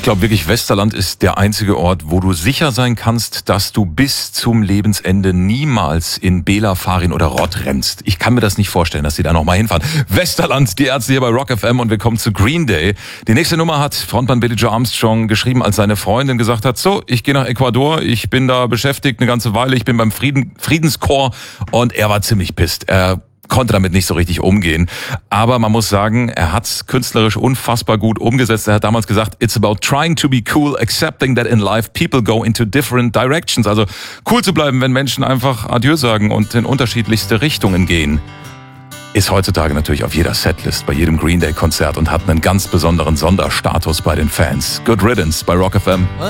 glaube wirklich, Westerland ist der einzige Ort, wo du sicher sein kannst, dass du bis zum Lebensende niemals in Bela, Farin oder Rott rennst. Ich kann mir das nicht vorstellen, dass sie da nochmal hinfahren. Westerland, die Ärzte hier bei Rock FM und wir kommen zu Green Day. Die nächste Nummer hat Frontmann Billie Joe Armstrong geschrieben, als seine Freundin gesagt hat, so, ich gehe nach Ecuador, ich bin da beschäftigt eine ganze Weile, ich bin beim Friedenskorps und er war ziemlich pisst. Er konnte damit nicht so richtig umgehen. Aber man muss sagen, er hat's künstlerisch unfassbar gut umgesetzt. Er hat damals gesagt, it's about trying to be cool, accepting that in life people go into different directions. Also cool zu bleiben, wenn Menschen einfach Adieu sagen und in unterschiedlichste Richtungen gehen. Ist heutzutage natürlich auf jeder Setlist, bei jedem Green Day Konzert und hat einen ganz besonderen Sonderstatus bei den Fans. Good Riddance bei Rock FM.